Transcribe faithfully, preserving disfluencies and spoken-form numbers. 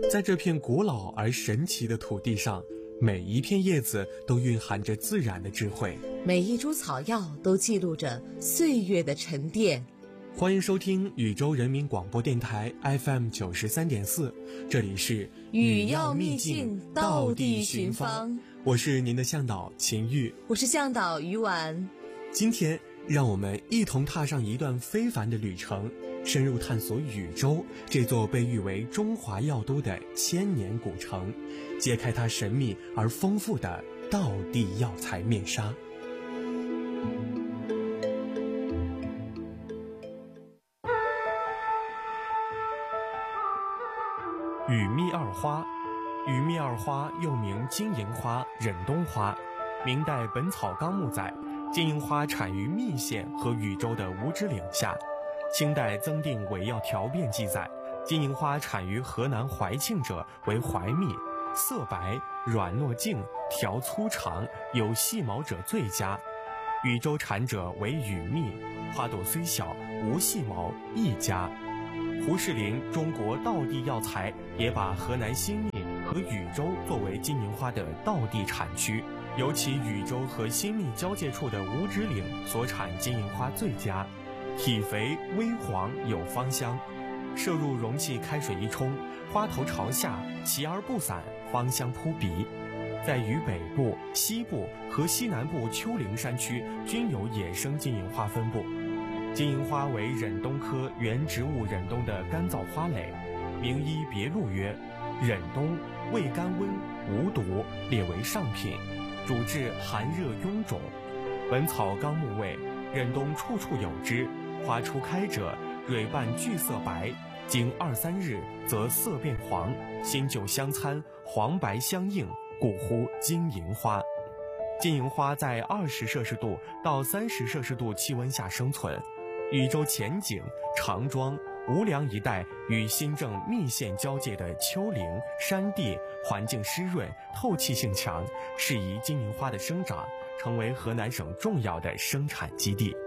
在这片古老而神奇的土地上，每一片叶子都蕴含着自然的智慧， 每一株草药都记录着岁月的沉淀。 欢迎收听禹州人民广播电台 F M 九十三点四，这里是禹药秘境道地寻芳， 我是您的向导秦玉， 我是向导于婉。 今天让我们一同踏上一段非凡的旅程，深入探索禹州这座被誉为中华药都的千年古城，揭开它神秘而丰富的道地药材面纱。禹秘二花，禹秘二花又名金银花、忍冬花。明代《本草纲目》载，金银花产于密县和禹州的五指岭下。清代增订《伪药条变》记载，金银花产于河南怀庆者为怀蜜，色白，软糯净，条粗长，有细毛者最佳。禹州产者为禹秘，花朵虽小，无细毛，亦佳。胡适林《中国道地药材》也把河南新密和禹州作为金银花的道地产区，尤其禹州和新密交界处的五指岭所产金银花最佳，体肥微黄，有芳香。摄入容器开水一冲，花头朝下，齐而不散，芳香扑鼻。在渝北部、西部和西南部丘陵山区均有野生金银花分布。金银花为忍冬科原植物忍冬的干燥花蕾，名医别录曰：忍冬味甘温，无毒，列为上品，主治寒热臃肿。本草纲目谓，忍冬处处有之，花初开者，蕊瓣具色白，经二三日则色变黄，新旧相参，黄白相映，故呼金银花。金银花在二十摄氏度到三十摄氏度气温下生存。禹州前景、长庄、无梁一带与新郑密县交界的丘陵山地环境湿润，透气性强，适宜金银花的生长，成为河南省重要的生产基地。